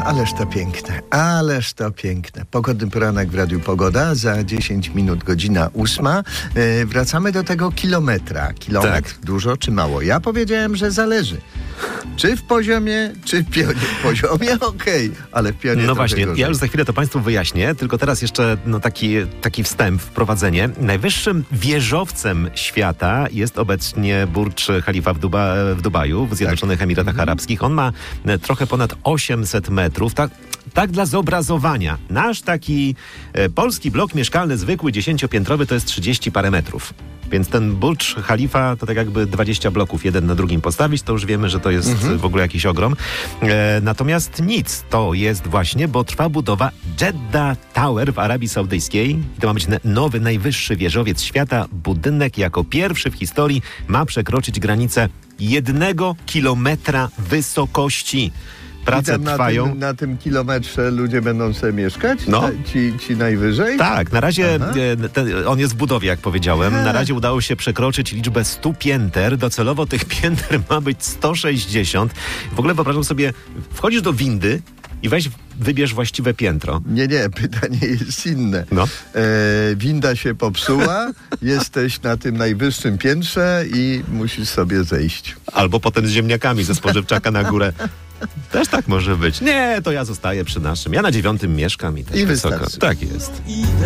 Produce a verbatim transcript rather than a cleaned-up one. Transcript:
ależ to piękne, ależ to piękne. Pogodny poranek w Radiu Pogoda, za dziesięć minut godzina ósma. Yy, wracamy do tego kilometra. Kilometr tak. Dużo czy mało? Ja powiedziałem, że zależy. Czy w poziomie, czy w pionie. W poziomie okej, okay, ale w pionie No właśnie, gorzej. ja już za chwilę to Państwu wyjaśnię, tylko teraz jeszcze no, taki, taki wstęp, wprowadzenie. Najwyższym wieżowcem świata jest obecnie Burdż Khalifa w, Duba, w Dubaju, w Zjednoczonych tak. Emiratach mhm. Arabskich. On ma trochę ponad osiemset metrów. Tak, tak dla zobrazowania. Nasz taki e, polski blok mieszkalny, zwykły, dziesięciopiętrowy, to jest trzydzieści parę metrów. Więc ten Burdż Khalifa to tak jakby dwadzieścia bloków jeden na drugim postawić, to już wiemy, że to jest mhm. w ogóle jakiś ogrom. E, natomiast nic, to jest właśnie, bo trwa budowa Jeddah Tower w Arabii Saudyjskiej. I to ma być nowy, najwyższy wieżowiec świata. Budynek jako pierwszy w historii ma przekroczyć granicę jednego kilometra wysokości. Prace na trwają. Tym, na tym kilometrze ludzie będą sobie mieszkać? No. Ci, ci najwyżej? Tak, na razie e, te, on jest w budowie, jak powiedziałem. Aha. Na razie udało się przekroczyć liczbę stu pięter. Docelowo tych pięter ma być sto sześćdziesiąt. W ogóle wyobrażam sobie, wchodzisz do windy i weź, wybierz właściwe piętro. Nie, nie, pytanie jest inne. No. E, winda się popsuła, jesteś na tym najwyższym piętrze i musisz sobie zejść. Albo potem z ziemniakami ze spożywczaka na górę. Też tak może być. Nie, to ja zostaję przy naszym. Ja na dziewiątym mieszkam i też I wysoko. wystarczy. Tak jest.